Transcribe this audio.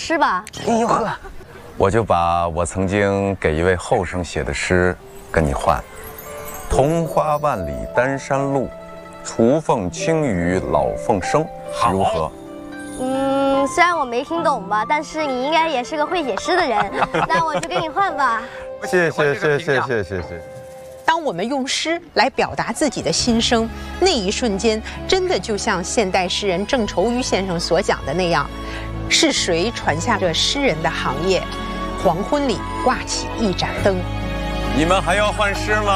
诗吧。 哎呦呵， 我就把我曾经给一位后生写的诗跟你换。桐花万里丹山路，雏凤清于老凤声，如何？ 虽然我没听懂吧，但是你应该也是个会写诗的人，那我就跟你换吧。 谢谢。 当我们用诗来表达自己的心声，那一瞬间，真的就像现代诗人郑愁予先生所讲的那样，是谁传下这诗人的行业？黄昏里挂起一盏灯。 你们还要换诗吗？